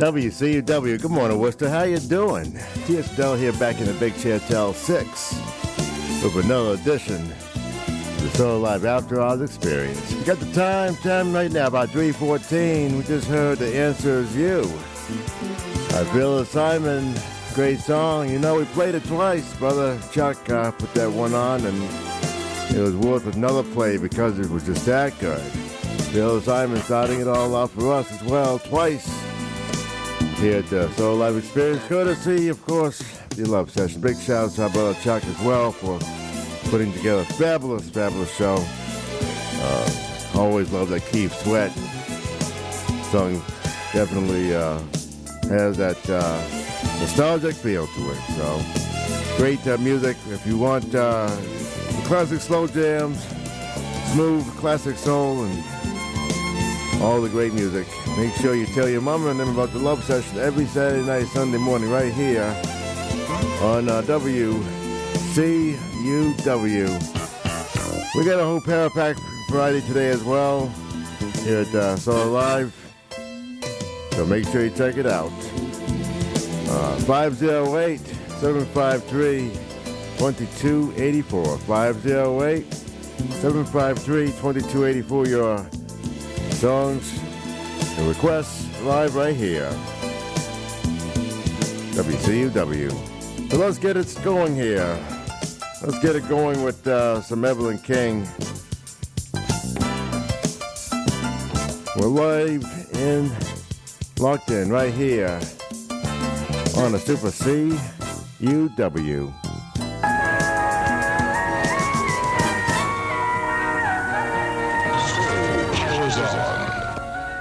WCUW, good morning, Worcester. How you doing? T.S. Dell here back in the Big Chair Tell 6 with another edition of the Soul Live After Hours Experience. We got the time right now, about 3:14. We just heard The Answer Is You. I feel Simon, great song. You know, we played it twice. Brother Chuck put that one on, and it was worth another play because it was just that good. Bill Simon starting it all off for us as well, twice. Here at the Soul Live Experience, courtesy, of course, the Love Session. Big shout out to our brother Chuck as well for putting together a fabulous show. Always love that Keith Sweat song. Definitely has that nostalgic feel to it. So great music. If you want classic slow jams, smooth classic soul, and all the great music, make sure you tell your mama and them about the Love Session every Saturday night, Sunday morning, right here on WCUW. We got a whole Parapack Friday today as well here at Soul Live, so make sure you check it out. 508-753-2284. 508-753-2284. Your songs and requests live right here. WCUW. So let's get it going here. Let's get it going with some Evelyn King. We're live in, locked in right here on the Super CUW.